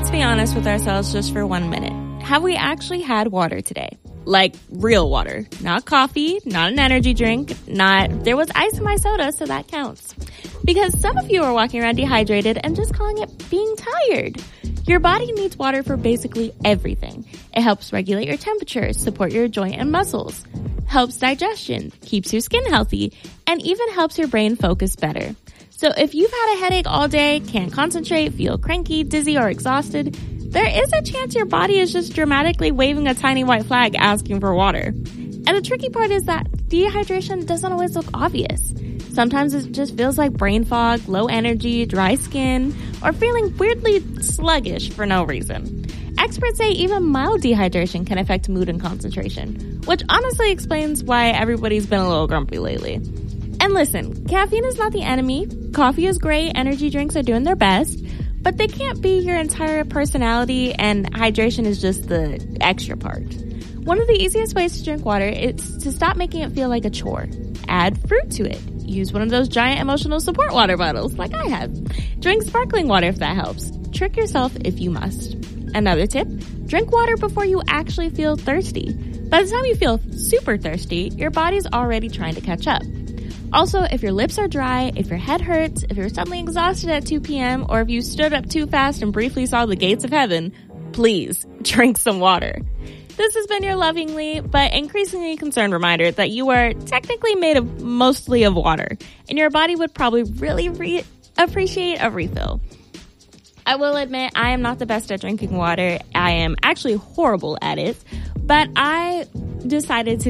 Let's be honest with ourselves just for 1 minute. Have we actually had water today? Like real water. Not coffee, not an energy drink, there was ice in my soda, so that counts. Because some of you are walking around dehydrated and just calling it being tired. Your body needs water for basically everything. It helps regulate your temperature, support your joint and muscles, helps digestion, keeps your skin healthy, and even helps your brain focus better. So if you've had a headache all day, can't concentrate, feel cranky, dizzy, or exhausted, there is a chance your body is just dramatically waving a tiny white flag asking for water. And the tricky part is that dehydration doesn't always look obvious. Sometimes it just feels like brain fog, low energy, dry skin, or feeling weirdly sluggish for no reason. Experts say even mild dehydration can affect mood and concentration, which honestly explains why everybody's been a little grumpy lately. And listen, caffeine is not the enemy. Coffee is great, energy drinks are doing their best, but they can't be your entire personality, and hydration is just the extra part. One of the easiest ways to drink water is to stop making it feel like a chore. Add fruit to it. Use one of those giant emotional support water bottles like I have. Drink sparkling water if that helps. Trick yourself if you must. Another tip, drink water before you actually feel thirsty. By the time you feel super thirsty, your body's already trying to catch up. Also, if your lips are dry, if your head hurts, if you're suddenly exhausted at 2 p.m., or if you stood up too fast and briefly saw the gates of heaven, please drink some water. This has been your lovingly but increasingly concerned reminder that you are technically made of mostly of water, and your body would probably really appreciate a refill. I will admit I am not the best at drinking water. I am actually horrible at it, but I decided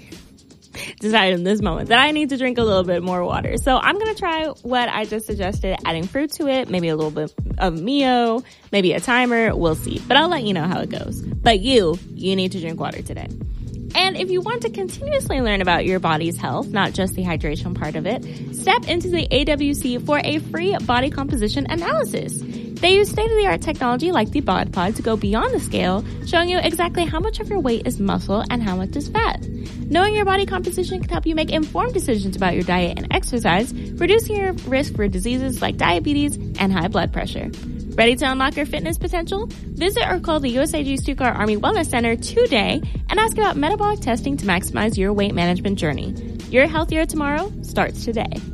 in this moment that I need to drink a little bit more water. So I'm going to try what I just suggested, adding fruit to it, maybe a little bit of Mio, maybe a timer. We'll see. But I'll let you know how it goes. But you need to drink water today. And if you want to continuously learn about your body's health, not just the hydration part of it, step into the AWC for a free body composition analysis. They use state-of-the-art technology like the Bod Pod to go beyond the scale, showing you exactly how much of your weight is muscle and how much is fat. Knowing your body composition can help you make informed decisions about your diet and exercise, reducing your risk for diseases like diabetes and high blood pressure. Ready to unlock your fitness potential? Visit or call the USAG Stuttgart Army Wellness Center today and ask about metabolic testing to maximize your weight management journey. Your healthier tomorrow starts today.